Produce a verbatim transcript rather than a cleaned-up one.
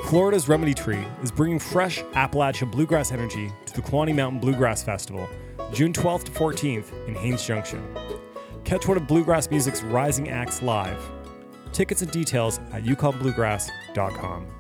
Florida's Remedy Tree is bringing fresh Appalachian bluegrass energy to the Quaney Mountain Bluegrass Festival, June twelfth to fourteenth in Haines Junction. Catch one of bluegrass music's rising acts live. Tickets and details at yukon bluegrass dot com.